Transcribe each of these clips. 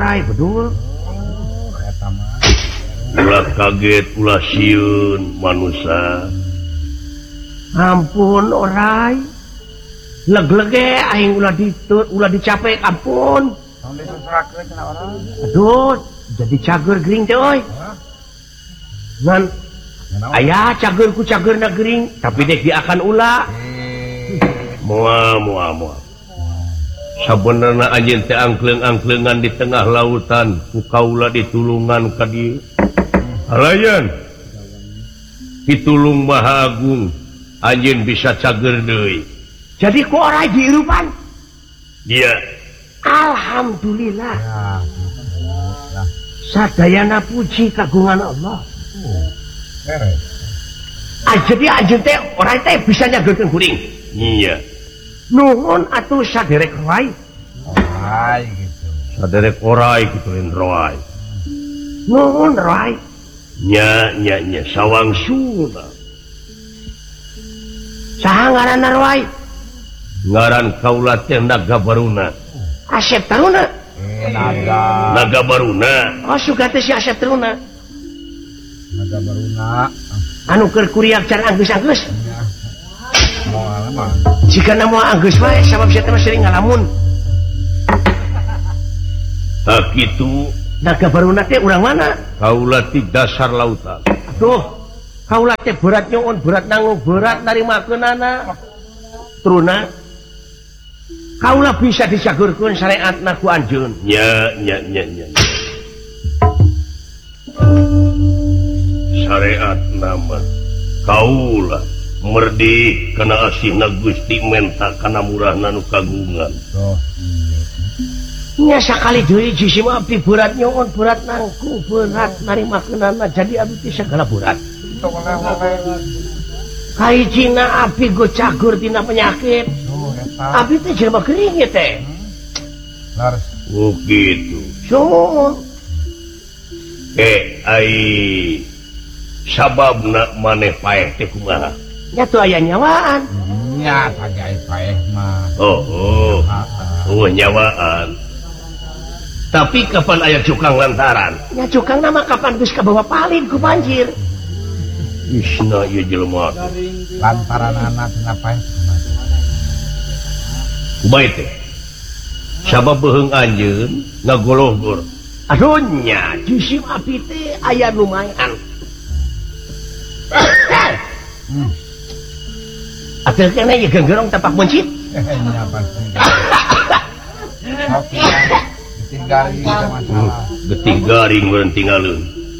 orai betul. Eta mah. Ulah kaget, ulah sieun manusia. Ampun orai. Leg-lege aing ulah ditut, ulah dicapek ampun. Tong disusrakeun cenah orang. Aduh, jadi cager gering teh euy. Ngan aya cager ku cagerna gering, tapi dek diakan ulah. Moal. Sabenerna anjeun teh angkleung-angkleungan di tengah lautan, ku kaula ditulungan ka dieu. Halayan. Pitulung Maha Agung, anjeun bisa cager deui. Jadi ku orai diirupan. Iya. Alhamdulillah. Ya. Sadayana puji kagungan Allah. Beres. Jadi anjeun teh orai teh bisa nyageurkeun kuring. Iya. Nuhun atuh saderek roai. Orai gitu. Saderek orai kitu lain roai. Nuhun roai. Nya sawang suna. Saha ngaranna roai? Ngaran kaula teh Naga Baruna. Asep Taruna. Naga. Naga Baruna. Oh suga teh si Asep Taruna. Naga Baruna. Anu keur kuriak can anggeus-anggeus. Moal mah. Jika nama anggeus wae sabab saya terus sering ngalamun. Tak kitu Naga Baruna teh urang mana? kaula ti dasar lautan. Aduh, kaula teh berat nyoon, berat nanggung, berat narimakeunana. Truna kaula bisa dicageurkeun syariatna ku anjeun. Nya. Syariat nama kaula merdi kana asihna Gusti menta kana murahna nu kagungan. Tuh. Nya sakali deui jisim abdi berat nyoon, berat nangku, berat narimakeunana jadi abdi teh segala berat. Itu oleh-oleh. Kahijina abdi go cagur tina penyakit. Tuh eta. Abdi teh jelema geuring ieu teh. Laras. Oh gitu. Sumun. Ai sababna maneh paeh teh kumaha? Nya teu aya nyawaan. Nya tagay paeh mah. Oh nyawaan. Tapi kapan aya cukang lantaran? Nya cukang nama kapan geus kabawa palin ku banjir. Isna ieu jelema. Lantaran anak cenah paeh. Kumaha teh? Sabab beheung anjeun ngagoloh-goloh. Aduh nya jisim abdi teh aya lumayan. Atuh kene ye genggerong tapak mencit. Nya pasti. Oke. Ditinggali kita masalah. Getih garing meureun tinggalun.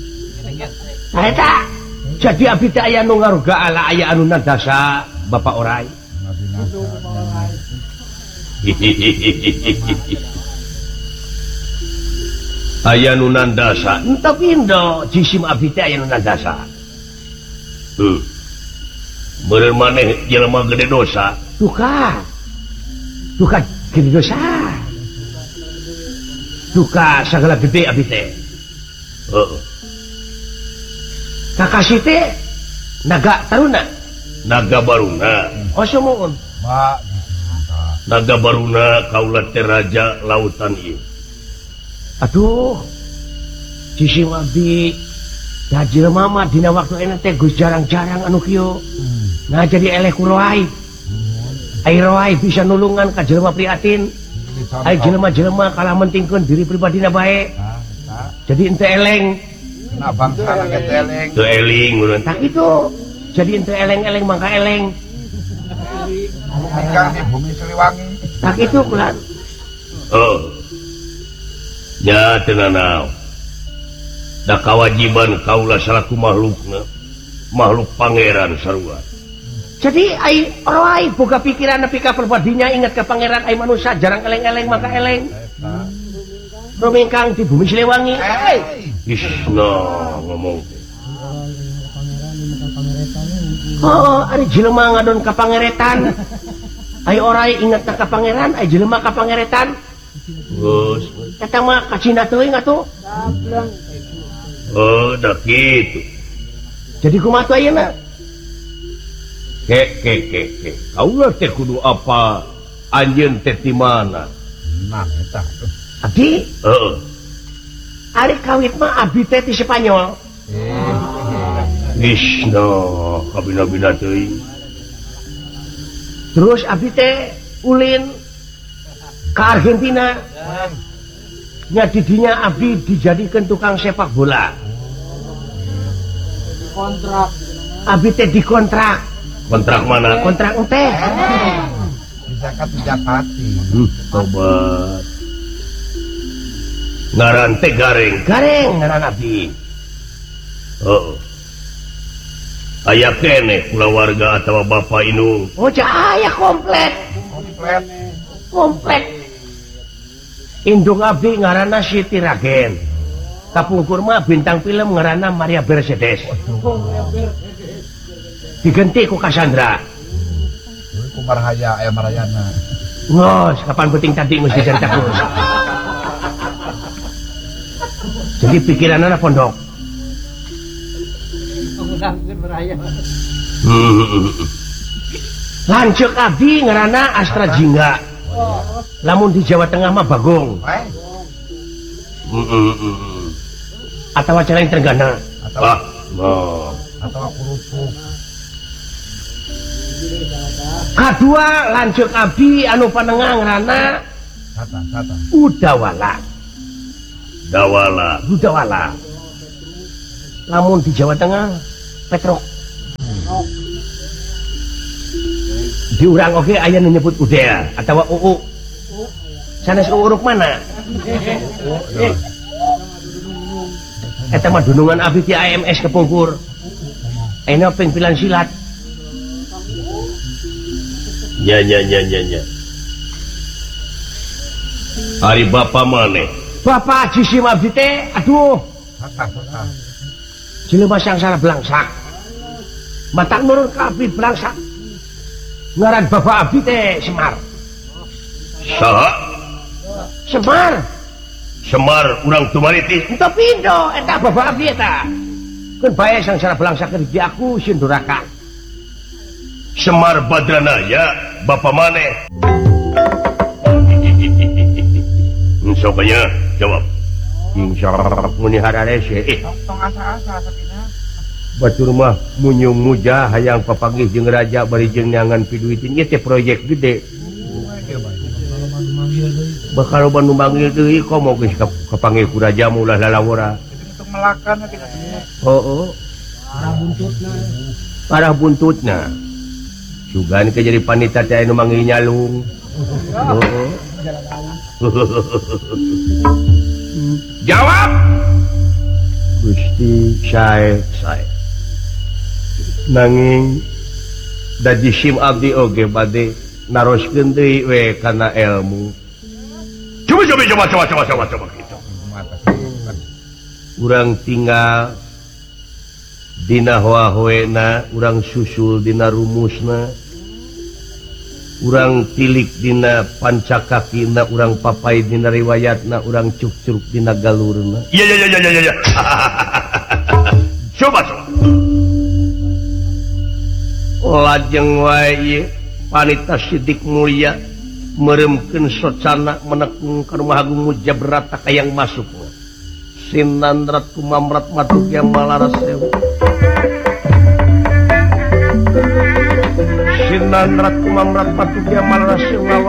Eta jadi abdi teh aya nu ngaruga ala aya anu nadasa Bapak Orai. Aya nu nandasa. Ento pindo jisim abdi teh aya nu nadasa. Meureun maneh jelema gede dosa. Duka gede dosa. Duka sagala gede abdi teh. Heeh. Kakasih teh Naga Taruna. Naga Baruna. Oh sumuun. Mbak. Naga Baruna kaula teh raja lautan ieu. Aduh. Jisim abdi da jelema mah dina waktu enak teh geus jarang-jarang anu kieu. Nah jadi eleh ku roai. Ai roai bisa nulungan ka jelema prihatin. Ai jelema-jelema kalah mentingkeun diri pribadina bae. Jadi ente eleng. Nah bangsa lagi teleng. Teu eling meureun. Tak itu. Jadi ente eleng-eleng mangka eleng. Tinggal di bumi Siliwangi. Tak itu kulan. Oh. Ya teu nanaon. Da kawajiban kaula salaku makhlukna. Makhluk pangeran sarua. Jadi ai roai boga pikiran nepi ka perbadinya ingat ke pangeran ai manusia jarang eleng-eleng maka eleng. Rumingkang di bumi Siliwangi. Isna ngomong. Oh, ari jelema ngadon ka pangeretan. Ai orai ingat ka pangeran, ai jelema ka pangeretan. Geus. Eta mah ka Cina teuing atuh. Oh, da kitu. Jadi kumaha tuh ayeuna? Ke. Kaula teh kudu apa? Anjeun teh di mana? Nah, eta. Abdi, Heeh. Ari kawit mah abdi teh ti Spanyol. Wisno kabina-bina teuing. Terus abdi teh ulin ke Argentina. Nya didinya abdi dijadikan tukang sepak bola. Kontrak. Abdi teh dikontrak. Kontrak mana? Kontrak teh. Dizakat Japati. Tobat. Ngaran teh Gareng. Gareng ngaran abdi. Oh. Aya kene kulawarga atawa Bapak Inung. Oh aya komplit. Komplit. Komplit. Indung abdi ngaranna Siti Ragen. Kapungkur mah bintang film ngaranna Maria Mercedes. Diganti ku Cassandra. Ku Marhaya aya Marayana. Ngos, kapan penting tadi mesti diceritakeun. Jadi pikiranna pondok. Mengundangkeun beraya. Lanceuk abdi ngaranna Astra Jingga. Lamun di Jawa Tengah mah Bagong. Atawa Caleng Trenggana. Ah, no. Atau Kurupuk. Kadua lanceuk abdi anu panengah ngaranna Sata. Udawala. Dawala. Lamun di Jawa Tengah Petrok. Di urang oge aya nu nyebut Udea atawa Uu. Sanes uruk mana? Eta mah dunungan abdi ti AMS Kepungkur. Ayeuna pengpilan silat. Ya. Ari Bapak maneh. Bapak Haji Sim abdi teh aduh Sata. jelema sangsara blangsak. Matang nurun ka abdi blangsak. Ngaran Bapak abdi teh Semar. Saha? Semar urang Tumariti. Ento pindo eta Bapak abdi eta. Keun bae sangsara blangsak di aku Sinduraka. Semar Badranaya Bapak maneh. Sopanya jawab. Insyaallah muni hararese. Tong asa-asa sakinah. Batur mah munyung muja hayang papanggih jeung raja bari jeung nyangan piduitin ieu teh proyek gede. Bakal loba nu manggil deui komo geus kapanggih ku raja ulah lalawora. Untuk melakan kita. Heuh. Parah buntutna. Sugan ke jadi panita teh anu manggil nyalung. Heuh. Jawab. Gusti sae. Nanging daji sim abdi oge bade naroskeun deui we kana ilmu. Coba gitu. Urang tinggal dina hoa-hoena, urang susul dina rumusna. Urang tilik dina pancakakina, urang papai dina riwayatna, urang cuk-cuk dina galurna. Iya. Coba. Lajeng wae panita sidik mulia meremkeun socana menekung ka rumah agung mujabrata kayang masuk. Sinandrat kumamrat matuk yang malaras sewu. Sinandrat kumamrat matuk yang malaras sewu.